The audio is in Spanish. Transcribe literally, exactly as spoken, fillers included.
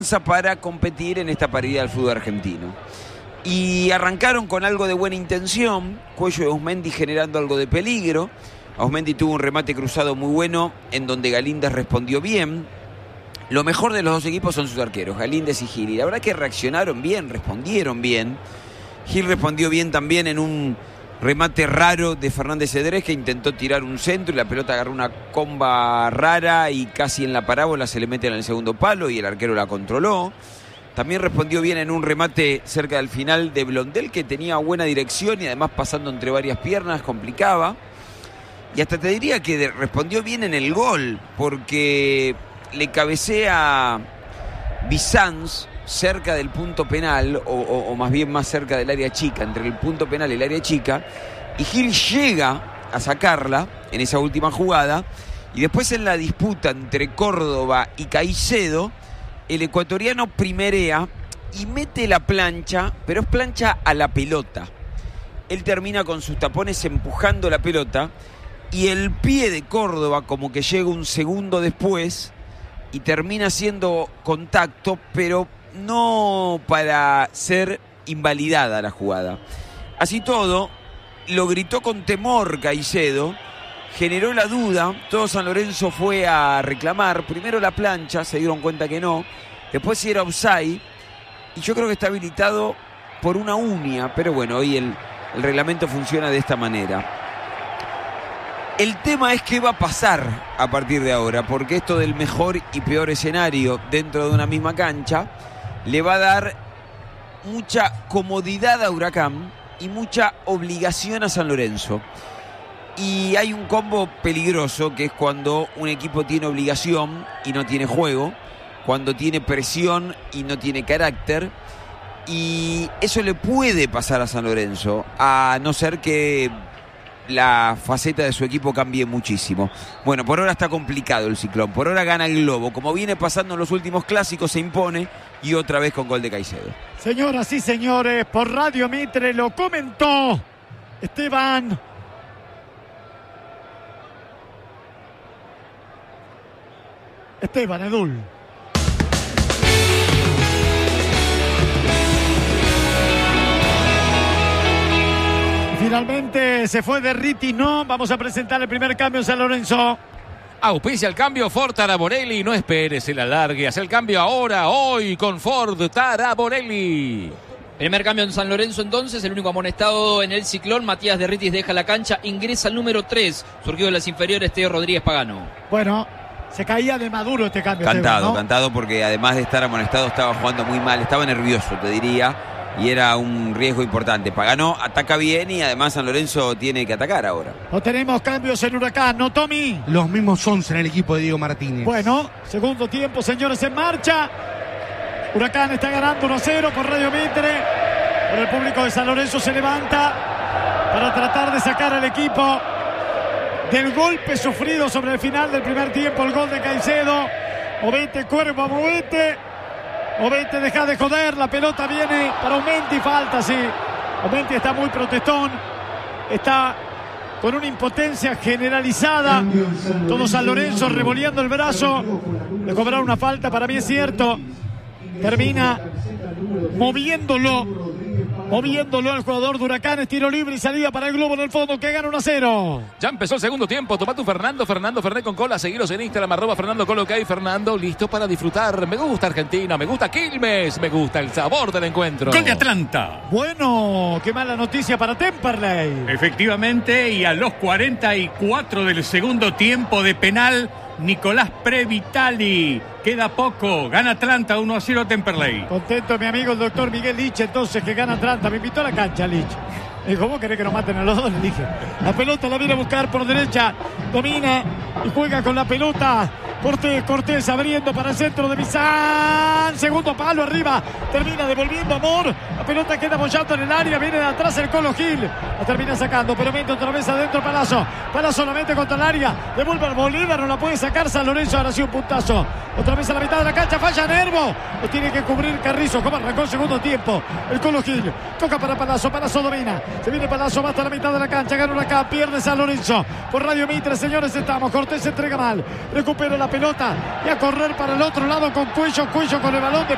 para competir en esta paridad del fútbol argentino. Y arrancaron con algo de buena intención, Cuello de Auzmendi generando algo de peligro. Auzmendi tuvo un remate cruzado muy bueno, en donde Galíndez respondió bien. Lo mejor de los dos equipos son sus arqueros, Galíndez y Gil. Y la verdad que reaccionaron bien, respondieron bien. Gil respondió bien también en un remate raro de Fernández Cedrés, que intentó tirar un centro y la pelota agarró una comba rara y casi en la parábola se le mete en el segundo palo y el arquero la controló. También respondió bien en un remate cerca del final de Blondel, que tenía buena dirección y además pasando entre varias piernas complicaba. Y hasta te diría que respondió bien en el gol, porque le cabecea Bizanz cerca del punto penal, o, o, o más bien más cerca del área chica, entre el punto penal y el área chica, y Gil llega a sacarla en esa última jugada, y después en la disputa entre Córdoba y Caicedo, el ecuatoriano primerea y mete la plancha, pero es plancha a la pelota. Él termina con sus tapones empujando la pelota, y el pie de Córdoba como que llega un segundo después y termina haciendo contacto, pero no para ser invalidada la jugada. Así todo, lo gritó con temor Caicedo, generó la duda, todo San Lorenzo fue a reclamar, primero la plancha, se dieron cuenta que no, después si era offside, y yo creo que está habilitado por una uña, pero bueno, hoy el, el reglamento funciona de esta manera. El tema es qué va a pasar a partir de ahora, porque esto del mejor y peor escenario dentro de una misma cancha le va a dar mucha comodidad a Huracán y mucha obligación a San Lorenzo. Y hay un combo peligroso, que es cuando un equipo tiene obligación y no tiene juego, cuando tiene presión y no tiene carácter, y eso le puede pasar a San Lorenzo, a no ser que la faceta de su equipo cambie muchísimo. Bueno, por ahora está complicado el Ciclón, por ahora gana el Globo, como viene pasando en los últimos clásicos, se impone, y otra vez con gol de Caicedo. Señoras y señores, por Radio Mitre lo comentó Esteban Esteban Edul. Finalmente se fue de Riti, no. Vamos a presentar el primer cambio en San Lorenzo. Auspicia el cambio Ford Taraborelli. No esperes el alargue. Haz el cambio ahora, hoy, con Ford Taraborelli. Primer cambio en San Lorenzo entonces. El único amonestado en el Ciclón, Matías de Ritis, deja la cancha. Ingresa el número tres, surgido de las inferiores, Teo Rodríguez Pagano. Bueno, se caía de maduro este cambio. Cantado, Esteban, ¿no? cantado, porque además de estar amonestado estaba jugando muy mal. Estaba nervioso, te diría. Y era un riesgo importante. Pagano ataca bien y además San Lorenzo tiene que atacar ahora. No tenemos cambios en Huracán, ¿no, Tommy? Los mismos once en el equipo de Diego Martínez. Bueno, segundo tiempo, señores, en marcha. Huracán está ganando uno a cero por Radio Mitre. Pero el público de San Lorenzo se levanta para tratar de sacar al equipo del golpe sufrido sobre el final del primer tiempo. El gol de Caicedo. Movete, Cuervo, movete. Movete, deja de joder, la pelota viene para Auzmendi, falta, sí. Auzmendi está muy protestón, está con una impotencia generalizada. Todo San Lorenzo revoleando el brazo de cobrar una falta, para mí es cierto. Termina moviéndolo, moviéndolo al jugador de Huracán. Es tiro libre y salida para el Globo en el fondo, que gana uno a cero. Ya empezó el segundo tiempo. Toma tu Fernando, Fernando Fernet con cola. Seguiros en Instagram, arroba Fernando Colo, que hay Fernando, listo para disfrutar. Me gusta Argentina, me gusta Quilmes, me gusta el sabor del encuentro. Gol de Atlanta. Bueno, qué mala noticia para Temperley. Efectivamente, y a los cuarenta y cuatro del segundo tiempo de penal, Nicolás Previtali. Queda poco, gana Atlanta uno a cero Temperley. Contento mi amigo el doctor Miguel Lich, entonces, que gana Atlanta. Me invitó a la cancha, Lich. Me dijo, ¿vos querés que nos maten a los dos? Le dije. La pelota la viene a buscar por derecha. Domina y juega con la pelota. Cortés, Cortés abriendo para el centro de Bizán. Segundo palo arriba. Termina devolviendo Amor. La pelota queda apoyando en el área. Viene de atrás el Colo Gil. La termina sacando, pero mete otra vez adentro Palazzo. Palazzo solamente contra el área. Devuelve al Bolívar. No la puede sacar San Lorenzo. Ahora sí un puntazo. Otra vez a la mitad de la cancha. Falla Nervo. Lo tiene que cubrir Carrizo. Como arrancó el segundo tiempo. El Colo Gil. Toca para Palazzo. Palazzo domina. Se viene Palazzo. Va hasta la mitad de la cancha. Gana Huracán. Pierde San Lorenzo. Por Radio Mitre, señores, estamos. Cortés se entrega mal. Recupera la pelota y a correr para el otro lado con Cuello, Cuello con el balón de